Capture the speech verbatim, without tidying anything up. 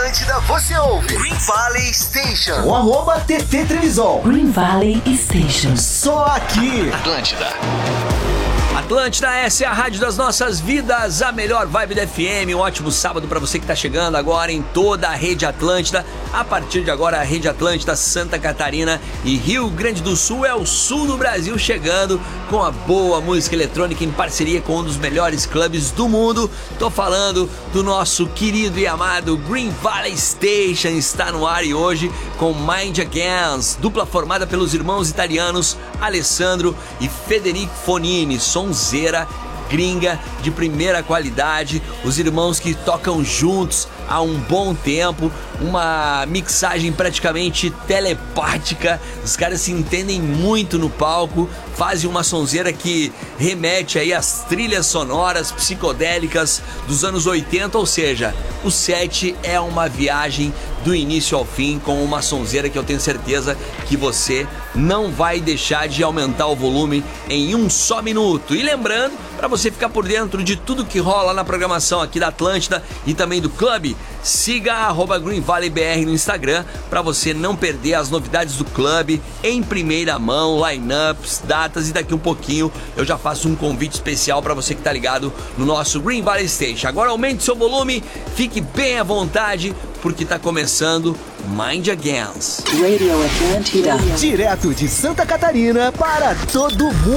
Atlântida você ouve Green Valley Station. O arroba T T Trevisol. Green Valley Station. Só aqui. Atlântida. Atlântida, essa é a rádio das nossas vidas, a melhor vibe da F M. Um ótimo sábado pra você que tá chegando agora em toda a rede Atlântida. A partir de agora, a rede Atlântida, Santa Catarina e Rio Grande do Sul é o sul do Brasil chegando com a boa música eletrônica em parceria com um dos melhores clubes do mundo. Tô falando do nosso querido e amado Green Valley Station. Está no ar e hoje com Mind Against, dupla formada pelos irmãos italianos Alessandro e Federico Fonini. Sonzeira gringa de primeira qualidade, os irmãos que tocam juntos há um bom tempo, uma mixagem praticamente telepática, os caras se entendem muito no palco, fazem uma sonzeira que remete aí às trilhas sonoras psicodélicas dos anos oitenta, ou seja, o set é uma viagem do início ao fim com uma sonzeira que eu tenho certeza que você não vai deixar de aumentar o volume em um só minuto. E lembrando, para você ficar por dentro de tudo que rola na programação aqui da Atlântida e também do clube, siga arroba Green Valley B R no Instagram para você não perder as novidades do clube em primeira mão, lineups, datas, e daqui um pouquinho eu já faço um convite especial para você que tá ligado no nosso Green Valley Station. Agora aumente seu volume, fique bem à vontade porque tá começando Mind Against. Radio Atlântida. Direto de Santa Catarina para todo mundo.